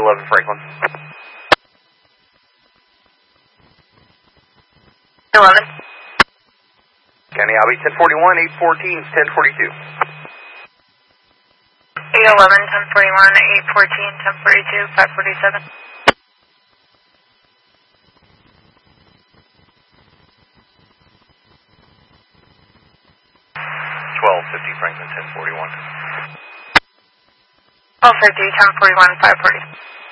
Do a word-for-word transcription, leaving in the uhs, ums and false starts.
eleven Franklin. eleven. County Abbey, ten forty-one, eight fourteen, ten forty-two. eight eleven, ten forty-one, eight fourteen, ten forty-two, five forty-seven. twelve fifty Franklin, ten forty-one. twelve fifty, ten forty-one, five forty.